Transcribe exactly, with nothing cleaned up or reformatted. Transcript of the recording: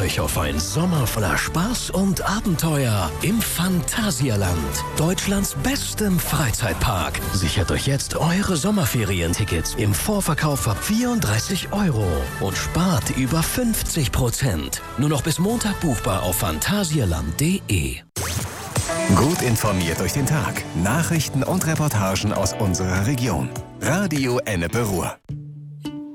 euch auf einen Sommer voller Spaß und Abenteuer im Phantasialand, Deutschlands bestem Freizeitpark. Sichert euch jetzt eure Sommerferientickets im Vorverkauf ab vierunddreißig Euro und spart über fünfzig Prozent. Nur noch bis Montag buchbar auf phantasialand punkt de. Gut informiert durch den Tag. Nachrichten und Reportagen aus unserer Region. Radio Ennepe Ruhr.